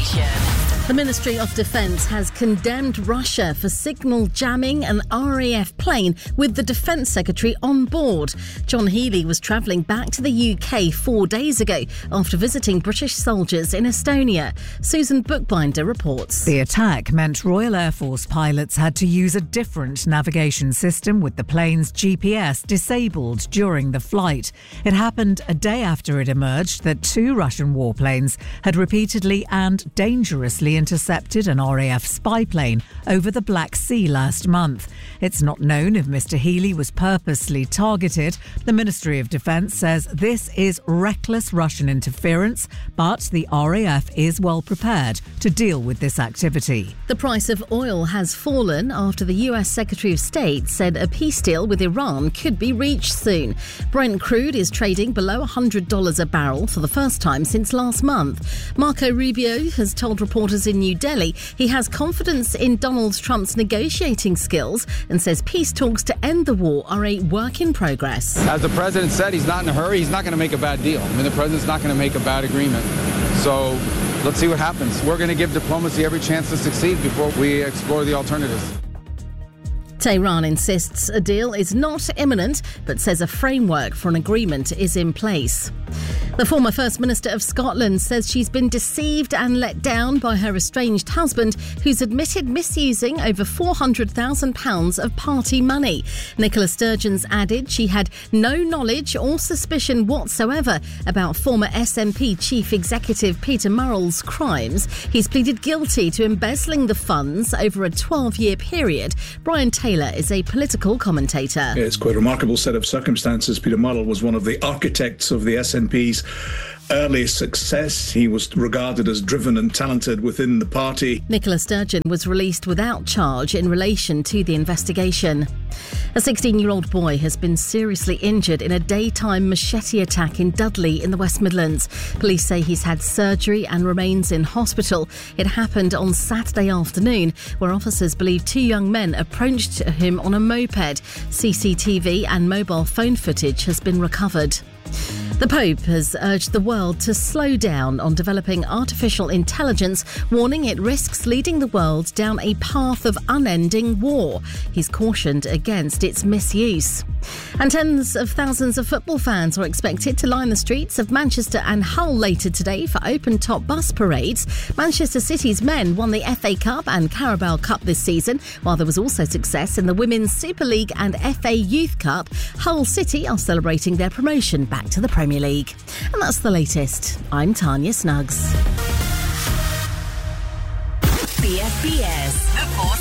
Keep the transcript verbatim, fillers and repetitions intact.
Station. The Ministry of Defence has condemned Russia for signal jamming an R A F plane with the Defence Secretary on board. John Healey was travelling back to the U K four days ago after visiting British soldiers in Estonia. Susan Bookbinder reports. The attack meant Royal Air Force pilots had to use a different navigation system with the plane's G P S disabled during the flight. It happened a day after it emerged that two Russian warplanes had repeatedly and dangerously intercepted an R A F spy plane over the Black Sea last month. It's not known if Mister Healey was purposely targeted. The Ministry of Defence says this is reckless Russian interference, but the R A F is well prepared to deal with this activity. The price of oil has fallen after the U S Secretary of State said a peace deal with Iran could be reached soon. Brent crude is trading below one hundred dollars a barrel for the first time since last month. Marco Rubio has told reporters in New Delhi he has confidence in Donald Trump's negotiating skills and says peace talks to end the war are a work in progress. As the president said, he's not in a hurry. He's not going to make a bad deal. I mean, the president's not going to make a bad agreement. So let's see what happens. We're going to give diplomacy every chance to succeed before we explore the alternatives. Tehran insists a deal is not imminent, but says a framework for an agreement is in place. The former First Minister of Scotland says she's been deceived and let down by her estranged husband, who's admitted misusing over four hundred thousand pounds of party money. Nicola Sturgeon's added she had no knowledge or suspicion whatsoever about former S N P Chief Executive Peter Murrell's crimes. He's pleaded guilty to embezzling the funds over a twelve-year period. Brian Taylor is a political commentator. It's quite a remarkable set of circumstances. Peter Murrell was one of the architects of the S N P's early success. He was regarded as driven and talented within the party. Nicola Sturgeon was released without charge in relation to the investigation. A sixteen-year-old boy has been seriously injured in a daytime machete attack in Dudley in the West Midlands. Police say he's had surgery and remains in hospital. It happened on Saturday afternoon, where officers believe two young men approached him on a moped. C C T V and mobile phone footage has been recovered. The Pope has urged the world to slow down on developing artificial intelligence, warning it risks leading the world down a path of unending war. He's cautioned against its misuse. And tens of thousands of football fans are expected to line the streets of Manchester and Hull later today for open-top bus parades. Manchester City's men won the F A Cup and Carabao Cup this season, while there was also success in the Women's Super League and F A Youth Cup. Hull City are celebrating their promotion back to the Premier League. And that's the latest. I'm Tanya Snuggs. B F B S.